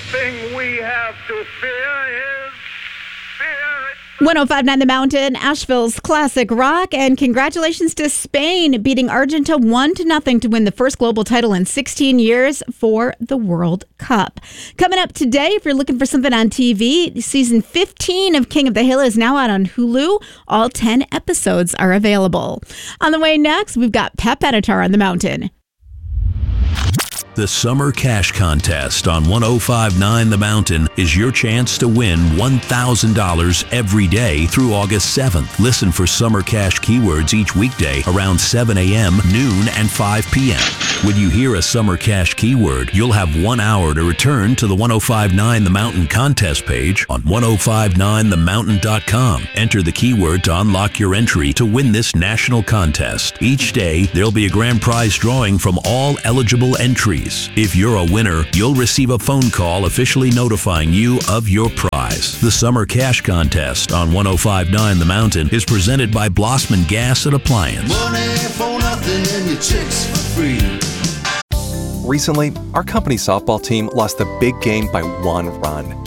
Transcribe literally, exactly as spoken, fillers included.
thing we have to fear is fear. one oh five point nine The Mountain, Asheville's classic rock, and congratulations to Spain beating Argentina one to nothing to win the first global title in sixteen years for the World Cup. Coming up today, if you're looking for something on T V, season fifteen of King of the Hill is now out on Hulu. All ten episodes are available. On the way next, we've got Pep Benatar on the Mountain. The Summer Cash Contest on one oh five point nine The Mountain is your chance to win one thousand dollars every day through August seventh. Listen for Summer Cash keywords each weekday around seven a.m., noon, and five p.m. When you hear a Summer Cash keyword, you'll have one hour to return to the one oh five point nine The Mountain contest page on ten fifty-nine the mountain dot com. Enter the keyword to unlock your entry to win this national contest. Each day, there'll be a grand prize drawing from all eligible entries. If you're a winner, you'll receive a phone call officially notifying you of your prize. The Summer Cash Contest on ten fifty-nine The Mountain is presented by Blossman Gas and Appliance. Money for nothing and your chicks for free. Recently, our company softball team lost the big game by one run.